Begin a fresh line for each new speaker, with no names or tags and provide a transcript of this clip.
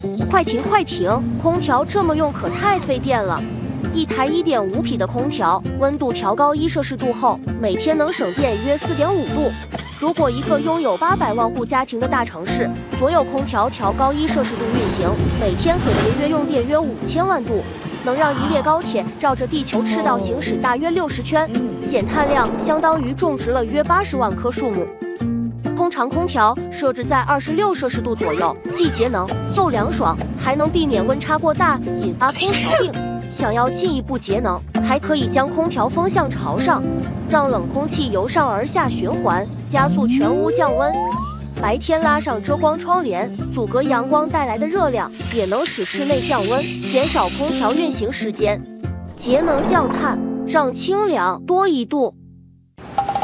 快停快停！空调这么用可太费电了。一台1.5匹的空调，温度调高1摄氏度后，每天能省电约4.5度。如果一个拥有800万户家庭的大城市，所有空调调高1摄氏度运行，每天可节约用电约5000万度，能让一列高铁绕着地球赤道行驶大约60圈，减碳量相当于种植了约80万棵树木。通常空调设置在26摄氏度左右，既节能又凉爽，还能避免温差过大引发空调病。想要进一步节能，还可以将空调风向朝上，让冷空气由上而下循环，加速全屋降温。白天拉上遮光窗帘，阻隔阳光带来的热量，也能使室内降温，减少空调运行时间。节能降碳，让清凉多一度。